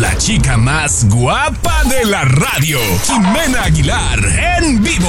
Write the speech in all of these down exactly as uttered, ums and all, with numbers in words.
la chica más guapa de la radio, Ximena Aguilar, en vivo.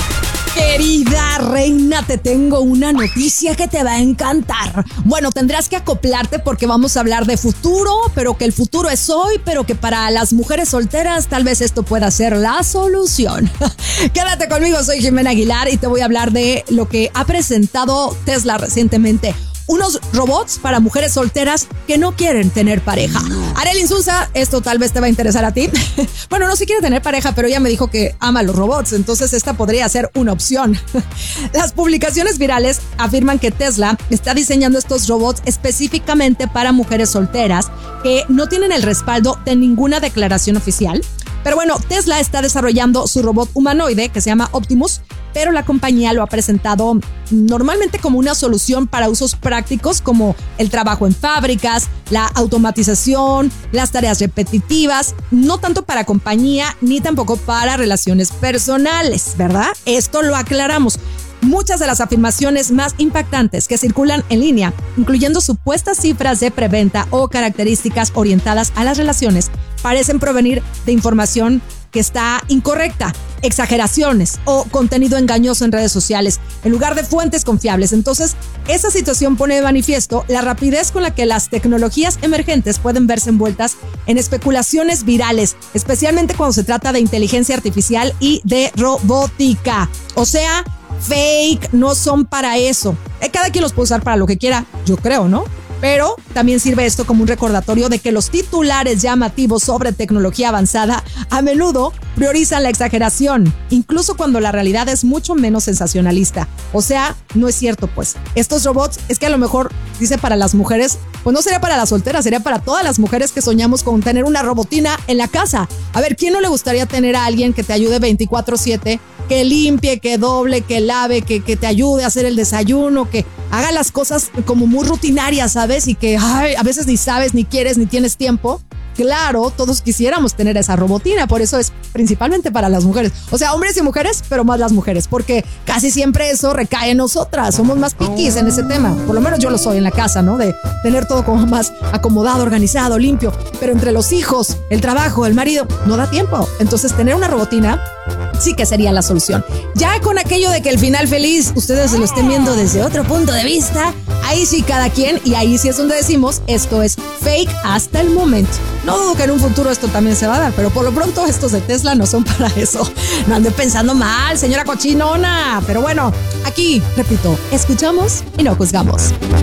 Querida reina, te tengo una noticia que te va a encantar. Bueno, tendrás que acoplarte porque vamos a hablar de futuro, pero que el futuro es hoy, pero que para las mujeres solteras tal vez esto pueda ser la solución. Quédate conmigo, soy Ximena Aguilar y te voy a hablar de lo que ha presentado Tesla recientemente. Unos robots para mujeres solteras que no quieren tener pareja. Arely Insulza, esto tal vez te va a interesar a ti. Bueno, no si quiere tener pareja, pero ella me dijo que ama los robots, entonces esta podría ser una opción. Las publicaciones virales afirman que Tesla está diseñando estos robots específicamente para mujeres solteras que no tienen el respaldo de ninguna declaración oficial. Pero bueno, Tesla está desarrollando su robot humanoide que se llama Optimus, pero la compañía lo ha presentado normalmente como una solución para usos prácticos como el trabajo en fábricas, la automatización, las tareas repetitivas, no tanto para compañía ni tampoco para relaciones personales, ¿verdad? Esto lo aclaramos. Muchas de las afirmaciones más impactantes que circulan en línea, incluyendo supuestas cifras de preventa o características orientadas a las relaciones, parecen provenir de información que está incorrecta, exageraciones o contenido engañoso en redes sociales, en lugar de fuentes confiables. Entonces, esa situación pone de manifiesto la rapidez con la que las tecnologías emergentes pueden verse envueltas en especulaciones virales, especialmente cuando se trata de inteligencia artificial y de robótica. O sea, fake, no son para eso. Cada quien los puede usar para lo que quiera, yo creo, ¿no? Pero también sirve esto como un recordatorio de que los titulares llamativos sobre tecnología avanzada a menudo priorizan la exageración, incluso cuando la realidad es mucho menos sensacionalista. O sea, no es cierto, pues. Estos robots, es que a lo mejor dice para las mujeres, pues no sería para las solteras, sería para todas las mujeres que soñamos con tener una robotina en la casa. A ver, ¿quién no le gustaría tener a alguien que te ayude veinticuatro siete, que limpie, que doble, que lave, que, que te ayude a hacer el desayuno, que haga las cosas como muy rutinarias, ¿sabes? Y que ay, a veces ni sabes, ni quieres, ni tienes tiempo. Claro, todos quisiéramos tener esa robotina, por eso es principalmente para las mujeres. O sea, hombres y mujeres, pero más las mujeres, porque casi siempre eso recae en nosotras. Somos más piquis en ese tema. Por lo menos yo lo soy en la casa, ¿no? De tener todo como más acomodado, organizado, limpio. Pero entre los hijos, el trabajo, el marido, no da tiempo. Entonces, tener una robotina sí que sería la solución. Ya con aquello de que el final feliz ustedes se lo estén viendo desde otro punto de vista, ahí sí cada quien, y ahí sí es donde decimos esto es fake hasta el momento. No dudo que en un futuro esto también se va a dar, pero por lo pronto estos de Tesla no son para eso. No ande pensando mal, señora cochinona. Pero bueno, aquí, repito, escuchamos y no juzgamos.